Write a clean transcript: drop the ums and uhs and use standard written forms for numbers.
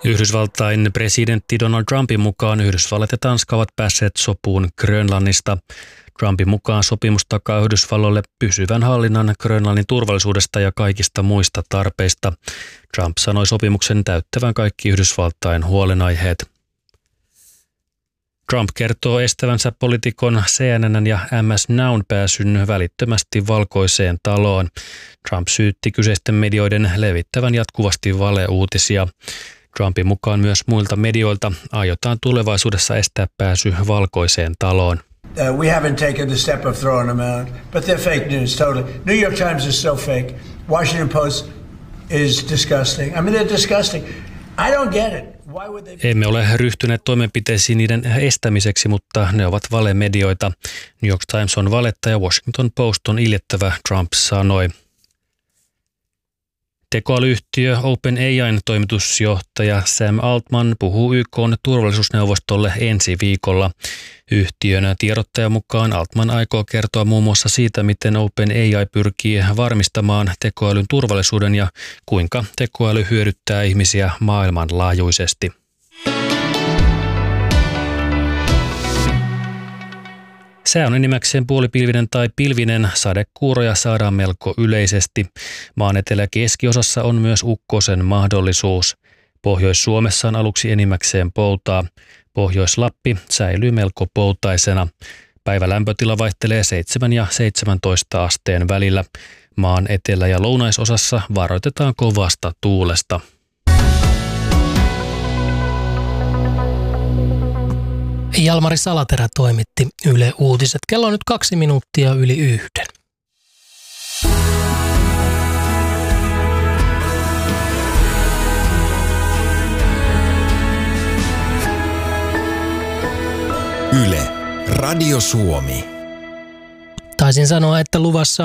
Yhdysvaltain presidentti Donald Trumpin mukaan Yhdysvallat ja Tanska ovat päässeet sopuun Grönlannista. Trumpin mukaan sopimus takaa Yhdysvalloille pysyvän hallinnan Grönlannin turvallisuudesta ja kaikista muista tarpeista. Trump sanoi sopimuksen täyttävän kaikki Yhdysvaltain huolenaiheet. Trump kertoo estävänsä poliitikon CNN ja MS Now'n pääsyn välittömästi Valkoiseen taloon. Trump syytti kyseisten medioiden levittävän jatkuvasti valeuutisia. Trumpin mukaan myös muilta medioilta aiotaan tulevaisuudessa estää pääsy Valkoiseen taloon. We haven't taken the step of throwing them out, but they're fake news totally. New York Times is so fake. Washington Post is disgusting. I mean, they're disgusting. I don't get it. Why would they... Emme ole ryhtyneet toimenpiteisiin niiden estämiseksi, mutta ne ovat valemedioita. New York Times on valetta ja Washington Post on iljettävä, Trump sanoi. Tekoälyyhtiö OpenAI:n toimitusjohtaja Sam Altman puhuu YK:n turvallisuusneuvostolle ensi viikolla. Yhtiön tiedottajan mukaan Altman aikoo kertoa muun muassa siitä, miten OpenAI pyrkii varmistamaan tekoälyn turvallisuuden ja kuinka tekoäly hyödyttää ihmisiä maailmanlaajuisesti. Sää on enimmäkseen puolipilvinen tai pilvinen, sadekuuroja saadaan melko yleisesti. Maan etelä- ja keskiosassa on myös ukkosen mahdollisuus. Pohjois-Suomessa on aluksi enimmäkseen poutaa. Pohjois-Lappi säilyy melko poutaisena. Päivä lämpötila vaihtelee 7 ja 17 asteen välillä. Maan etelä- ja lounaisosassa varoitetaan kovasta tuulesta. Jalmari Salaterä toimitti Yle Uutiset. Kello on nyt 2 minuuttia yli 1. Yle, Radio Suomi. Taisin sanoa, että luvassa